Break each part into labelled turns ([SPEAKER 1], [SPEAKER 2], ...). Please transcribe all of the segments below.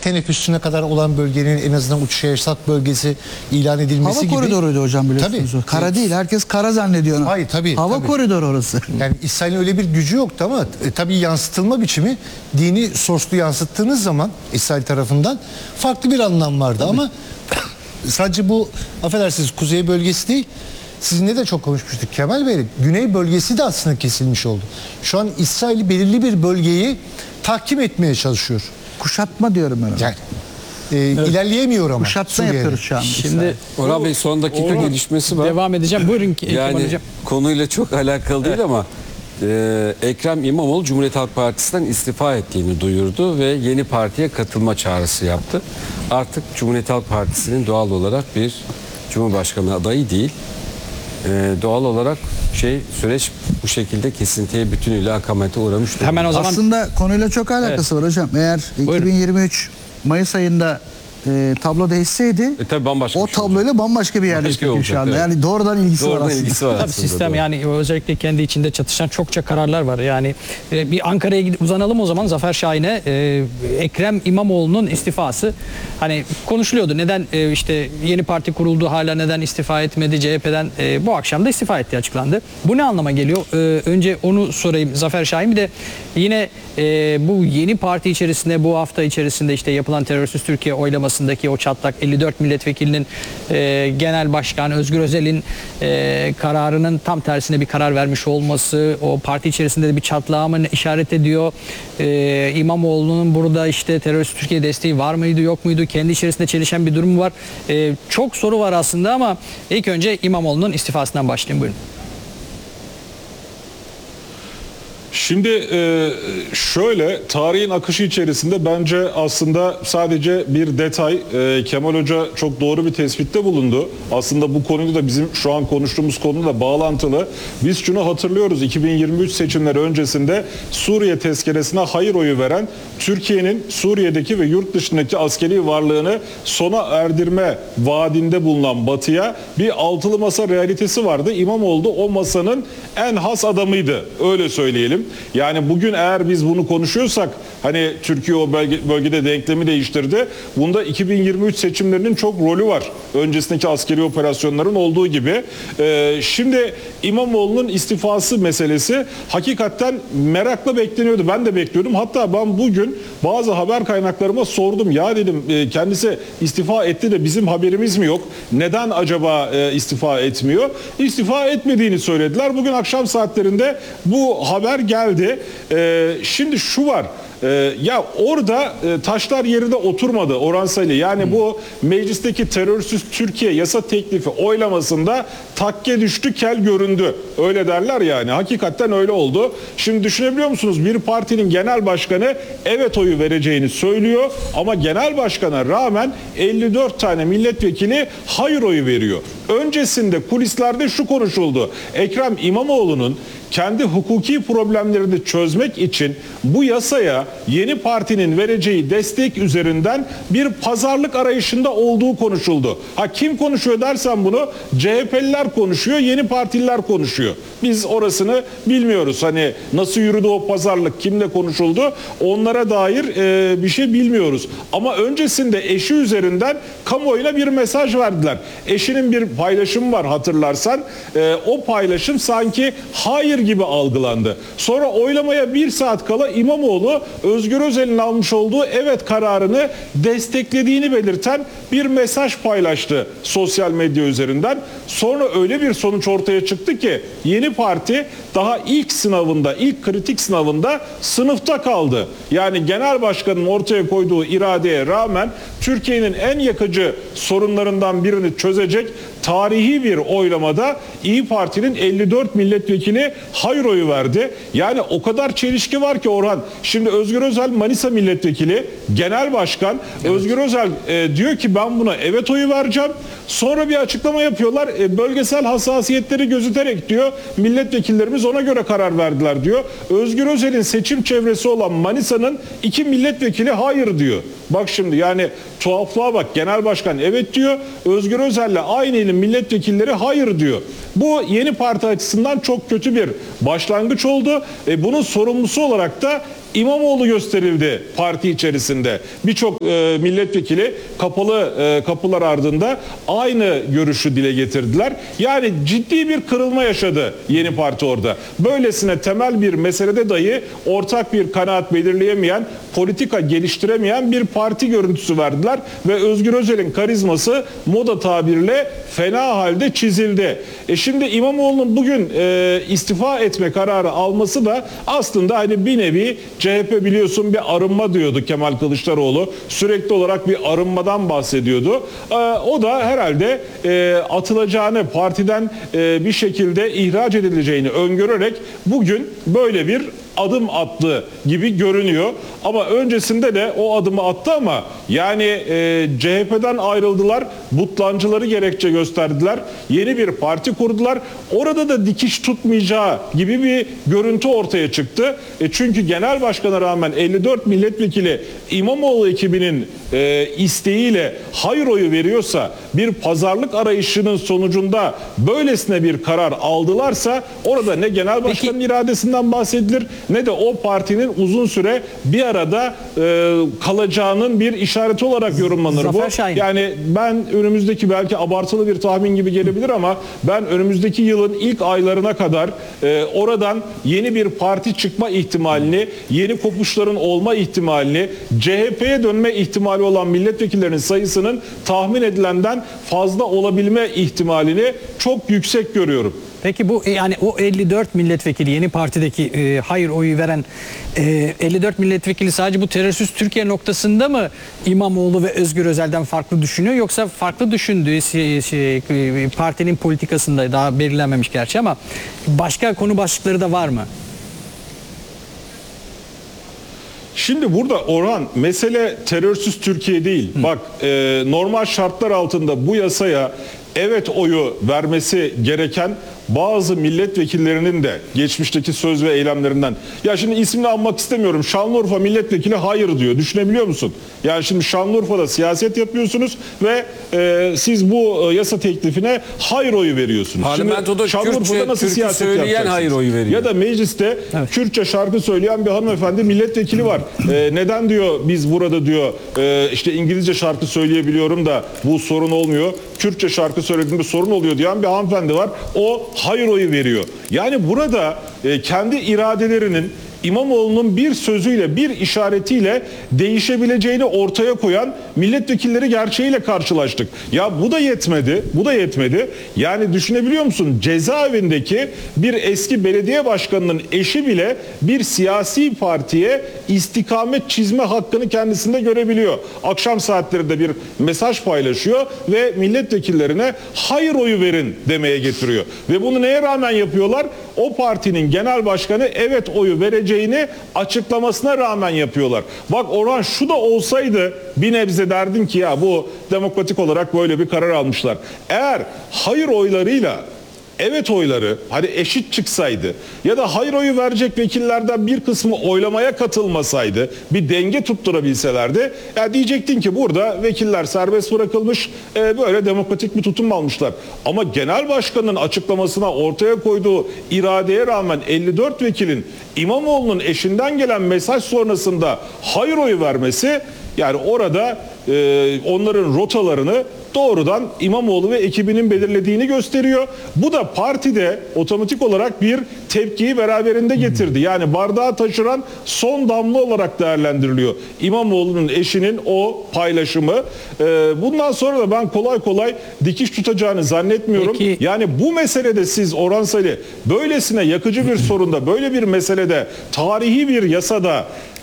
[SPEAKER 1] teneffüsüne kadar olan bölgenin en azından uçuşa yasak bölgesi ilan edilmesi
[SPEAKER 2] Hava
[SPEAKER 1] gibi.
[SPEAKER 2] koridoruydu hocam, biliyorsunuz.
[SPEAKER 1] Tabii.
[SPEAKER 2] Kara değil. Herkes kara zannediyor.
[SPEAKER 1] Hayır, tabii.
[SPEAKER 2] Hava
[SPEAKER 1] tabii.
[SPEAKER 2] koridoru orası.
[SPEAKER 1] Yani İsrail'in öyle bir gücü yoktu ama tabii yansıtılma biçimi dini sorslu yansıttığınız zaman İsrail tarafından farklı bir anlam vardı ama sadece bu, affedersiniz, kuzey bölgesi değil, sizinle de çok konuşmuştuk Kemal Bey, güney bölgesi de aslında kesilmiş oldu. Şu an İsrail belirli bir bölgeyi tahkim etmeye çalışıyor.
[SPEAKER 2] Kuşatma diyorum ben.
[SPEAKER 1] Yani ilerleyemiyor ama.
[SPEAKER 2] Kuşatma
[SPEAKER 1] Suriye'de.
[SPEAKER 2] yapıyoruz şu an.
[SPEAKER 3] Şimdi
[SPEAKER 4] Orhan Bey, son dakika gelişmesi var.
[SPEAKER 3] devam edeceğim. Buyurun Kemal
[SPEAKER 4] Yani
[SPEAKER 3] Hocam.
[SPEAKER 4] konuyla çok alakalı değil ama Ekrem İmamoğlu Cumhuriyet Halk Partisi'nden istifa ettiğini duyurdu ve yeni partiye katılma çağrısı yaptı. Artık Cumhuriyet Halk Partisi'nin doğal olarak bir Cumhurbaşkanı adayı değil. Doğal olarak süreç bu şekilde kesintiye, bütünüyle akamete uğramış durumda.
[SPEAKER 3] Hemen o zaman
[SPEAKER 2] Aslında konuyla çok alakası var hocam. Eğer
[SPEAKER 3] Buyurun.
[SPEAKER 2] 2023 Mayıs ayında tablo değişseydi
[SPEAKER 4] Tabii bambaşka
[SPEAKER 2] o
[SPEAKER 4] bir şey
[SPEAKER 2] tabloyla bambaşka bir yerdeydik
[SPEAKER 4] olacak,
[SPEAKER 2] şu anda.
[SPEAKER 4] evet.
[SPEAKER 2] Yani doğrudan ilgisi var
[SPEAKER 4] Doğrudan
[SPEAKER 2] aslında.
[SPEAKER 4] ilgisi var
[SPEAKER 3] tabii
[SPEAKER 4] aslında.
[SPEAKER 3] sistem
[SPEAKER 4] doğru.
[SPEAKER 3] yani özellikle kendi içinde çatışan çokça kararlar var. Yani bir Ankara'ya gidip uzanalım o zaman Zafer Şahin'e. Ekrem İmamoğlu'nun istifası hani konuşuluyordu. Neden işte yeni parti kuruldu, hala neden istifa etmedi CHP'den? Bu akşam da istifa ettiği açıklandı. Bu ne anlama geliyor? Önce onu sorayım Zafer Şahin. Bir de yine bu yeni parti içerisinde, bu hafta içerisinde işte yapılan Terörsüz Türkiye oylamasındaki o çatlak 54 milletvekilinin Genel Başkan Özgür Özel'in kararının tam tersine bir karar vermiş olması, o parti içerisinde de bir çatlağa mı işaret ediyor? İmamoğlu'nun burada işte Terörsüz Türkiye desteği var mıydı, yok muydu? Kendi içerisinde çelişen bir durum var. Çok soru var aslında ama ilk önce İmamoğlu'nun istifasından başlayayım. Buyurun.
[SPEAKER 5] Şimdi şöyle, tarihin akışı içerisinde bence aslında sadece bir detay, Kemal Hoca çok doğru bir tespitte bulundu. Aslında bu konuyu da bizim şu an konuştuğumuz konuyla bağlantılı. Biz şunu hatırlıyoruz, 2023 seçimleri öncesinde Suriye tezkeresine hayır oyu veren Türkiye'nin Suriye'deki ve yurt dışındaki askeri varlığını sona erdirme vaadinde bulunan Batı'ya bir altılı masa realitesi vardı. İmamoğlu da o masanın en has adamıydı, öyle söyleyelim. Yani bugün eğer biz bunu konuşuyorsak, hani Türkiye o bölgede denklemi değiştirdi. Bunda 2023 seçimlerinin çok rolü var. Öncesindeki askeri operasyonların olduğu gibi. Şimdi İmamoğlu'nun istifası meselesi hakikaten merakla bekleniyordu. Ben de bekliyordum. Hatta ben bugün bazı haber kaynaklarıma sordum. Ya dedim, kendisi istifa etti de bizim haberimiz mi yok? Neden acaba istifa etmiyor? İstifa etmediğini söylediler. Bugün akşam saatlerinde bu haber geldi. Şimdi şu var. Ya orada taşlar yerine oturmadı Orhan Sayılı. Yani bu meclisteki Terörsüz Türkiye yasa teklifi oylamasında takke düştü, kel göründü. Öyle derler yani. Hakikaten öyle oldu. Şimdi düşünebiliyor musunuz? Bir partinin genel başkanı evet oyu vereceğini söylüyor ama genel başkana rağmen 54 tane milletvekili hayır oyu veriyor. Öncesinde kulislerde şu konuşuldu. Ekrem İmamoğlu'nun kendi hukuki problemlerini çözmek için bu yasaya yeni partinin vereceği destek üzerinden bir pazarlık arayışında olduğu konuşuldu. Ha, kim konuşuyor dersen bunu CHP'liler konuşuyor, yeni partililer konuşuyor. Biz orasını bilmiyoruz. Hani nasıl yürüdü o pazarlık, kimle konuşuldu, onlara dair bir şey bilmiyoruz. Ama öncesinde eşi üzerinden kamuoyuna bir mesaj verdiler. Eşinin bir paylaşımı var hatırlarsan. O paylaşım sanki hayır gibi algılandı. Sonra oylamaya bir saat kala İmamoğlu Özgür Özel'in almış olduğu evet kararını desteklediğini belirten bir mesaj paylaştı sosyal medya üzerinden. Sonra öyle bir sonuç ortaya çıktı ki yeni parti daha ilk sınavında, ilk kritik sınavında sınıfta kaldı. Yani genel başkanın ortaya koyduğu iradeye rağmen Türkiye'nin en yakıcı sorunlarından birini çözecek tarihi bir oylamada İYİ Parti'nin 54 milletvekili hayır oyu verdi. Yani o kadar çelişki var ki Orhan. Şimdi Özgür Özel Manisa milletvekili, genel başkan. Evet. Özgür Özel diyor ki ben buna evet oyu vereceğim. Sonra bir açıklama yapıyorlar. Bölgesel hassasiyetleri gözeterek diyor milletvekillerimiz ona göre karar verdiler diyor. Özgür Özel'in seçim çevresi olan Manisa'nın 2 milletvekili hayır diyor. Bak şimdi yani tuhaflığa bak. Genel başkan evet diyor. Özgür Özel'le aynı ilin milletvekilleri hayır diyor. Bu yeni parti açısından çok kötü bir başlangıç oldu. Bunun sorumlusu olarak da İmamoğlu gösterildi parti içerisinde. Birçok milletvekili kapalı kapılar ardında aynı görüşü dile getirdiler. Yani ciddi bir kırılma yaşadı yeni parti orada. Böylesine temel bir meselede dahi ortak bir kanaat belirleyemeyen, politika geliştiremeyen bir parti görüntüsü verdiler ve Özgür Özel'in karizması moda tabirle fena halde çizildi. Şimdi İmamoğlu'nun bugün istifa etme kararı alması da aslında hani bir nevi CHP biliyorsun bir arınma diyordu Kemal Kılıçdaroğlu. Sürekli olarak bir arınmadan bahsediyordu. O da herhalde atılacağını, partiden bir şekilde ihraç edileceğini öngörerek bugün böyle bir adım attı gibi görünüyor. Ama öncesinde de o adımı attı ama yani CHP'den ayrıldılar, butlancıları gerekçe gösterdiler, yeni bir parti kurdular. Orada da dikiş tutmayacağı gibi bir görüntü ortaya çıktı. Çünkü genel başkana rağmen 54 milletvekili İmamoğlu ekibinin isteğiyle hayır oyu veriyorsa, bir pazarlık arayışının sonucunda böylesine bir karar aldılarsa orada ne genel başkanın iradesinden bahsedilir ne de o partinin uzun süre bir arada kalacağının bir işareti olarak yorumlanır
[SPEAKER 3] Zafer
[SPEAKER 5] bu.
[SPEAKER 3] Şahin.
[SPEAKER 5] Yani ben önümüzdeki belki abartılı bir tahmin gibi gelebilir ama ben önümüzdeki yılın ilk aylarına kadar oradan yeni bir parti çıkma ihtimalini, yeni kopuşların olma ihtimalini, CHP'ye dönme ihtimali olan milletvekillerinin sayısının tahmin edilenden fazla olabilme ihtimalini çok yüksek görüyorum.
[SPEAKER 3] Peki bu yani o 54 milletvekili yeni partideki hayır oyu veren 54 milletvekili sadece bu terörsüz Türkiye noktasında mı İmamoğlu ve Özgür Özel'den farklı düşünüyor, yoksa farklı düşündüğü partinin politikasında daha belirlenmemiş gerçi ama başka konu başlıkları da var mı?
[SPEAKER 5] Şimdi burada Orhan, mesele terörsüz Türkiye değil. Bak normal şartlar altında bu yasaya evet oyu vermesi gereken bazı milletvekillerinin de geçmişteki söz ve eylemlerinden. Ya şimdi ismini almak istemiyorum. Şanlıurfa milletvekili hayır diyor. Düşünebiliyor musun? Yani şimdi Şanlıurfa'da siyaset yapıyorsunuz ve siz bu yasa teklifine hayır oyu veriyorsunuz.
[SPEAKER 4] Parlamentoda
[SPEAKER 5] Şimdi Şanlıurfa'da nasıl
[SPEAKER 4] Türkçe
[SPEAKER 5] siyaset
[SPEAKER 4] söyleyen
[SPEAKER 5] yapacaksınız?
[SPEAKER 4] hayır oyu veriyor.
[SPEAKER 5] Ya da mecliste Kürtçe şarkı söyleyen bir hanımefendi milletvekili var. Neden diyor biz burada diyor işte İngilizce şarkı söyleyebiliyorum da bu sorun olmuyor. Kürtçe şarkı söylediğimde sorun oluyor diyen bir hanımefendi var. O hayır oyu veriyor. Yani burada kendi iradelerinin İmamoğlu'nun bir sözüyle, bir işaretiyle değişebileceğini ortaya koyan milletvekilleri gerçeğiyle karşılaştık. Ya bu da yetmedi, bu da yetmedi. Yani düşünebiliyor musun? Cezaevindeki bir eski belediye başkanının eşi bile bir siyasi partiye istikamet çizme hakkını kendisinde görebiliyor. Akşam saatlerinde bir mesaj paylaşıyor ve milletvekillerine hayır oyu verin demeye getiriyor. Ve bunu neye rağmen yapıyorlar? O partinin genel başkanı evet oyu vereceğini açıklamasına rağmen yapıyorlar. Bak Orhan, şu da olsaydı bir nebze derdin ki ya bu demokratik olarak böyle bir karar almışlar. Eğer hayır oylarıyla evet oyları hani eşit çıksaydı ya da hayır oyu verecek vekillerden bir kısmı oylamaya katılmasaydı, bir denge tutturabilselerdi, ya diyecektin ki burada vekiller serbest bırakılmış, böyle demokratik bir tutum almışlar. Ama genel başkanın açıklamasına ortaya koyduğu iradeye rağmen 54 vekilin İmamoğlu'nun eşinden gelen mesaj sonrasında hayır oyu vermesi, yani orada onların rotalarını doğrudan İmamoğlu ve ekibinin belirlediğini gösteriyor. Bu da partide otomatik olarak bir tepkiyi beraberinde getirdi. Yani bardağı taşıran son damla olarak değerlendiriliyor İmamoğlu'nun eşinin o paylaşımı. Bundan sonra da ben kolay kolay dikiş tutacağını zannetmiyorum.
[SPEAKER 3] Peki.
[SPEAKER 5] Yani bu meselede siz Orhan Salih böylesine yakıcı bir sorunda, böyle bir meselede, tarihi bir yasada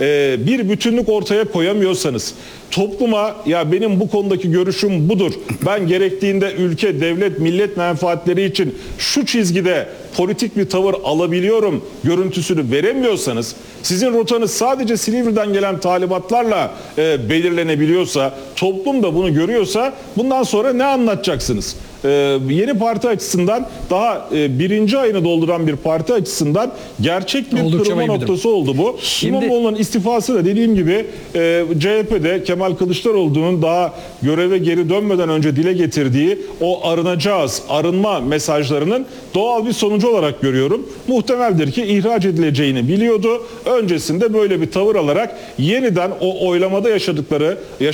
[SPEAKER 5] bir bütünlük ortaya koyamıyorsanız, topluma ya benim bu konudaki görüşüm budur, ben gerektiğinde ülke, devlet, millet menfaatleri için şu çizgide politik bir tavır alabiliyorum görüntüsünü veremiyorsanız, sizin rotanız sadece Silivri'den gelen talimatlarla belirlenebiliyorsa, toplum da bunu görüyorsa bundan sonra ne anlatacaksınız? yeni parti açısından daha birinci ayını dolduran bir parti açısından gerçek bir
[SPEAKER 3] Oldukça
[SPEAKER 5] kırılma
[SPEAKER 3] mühim bir durum.
[SPEAKER 5] noktası oldu bu.
[SPEAKER 3] Şimdi-
[SPEAKER 5] İmamoğlu'nun istifası da dediğim gibi CHP'de Kemal Kılıçdaroğlu'nun daha göreve geri dönmeden önce dile getirdiği o arınacağız, arınma mesajlarının doğal bir sonucu olarak görüyorum. Muhtemeldir ki ihraç edileceğini biliyordu. Öncesinde böyle bir tavır alarak yeniden o oylamada